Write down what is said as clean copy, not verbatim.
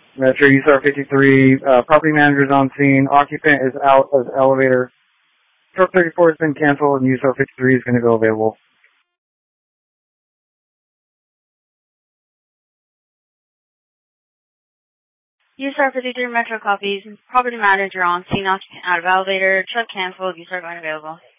Metro USAR 53, property manager's on scene. Occupant is out of the elevator. Truck 34 has been canceled and USAR 53 is going to go available. USAR 53 Metro copies. Property manager on scene. Occupant out of elevator. Truck canceled. USAR going available.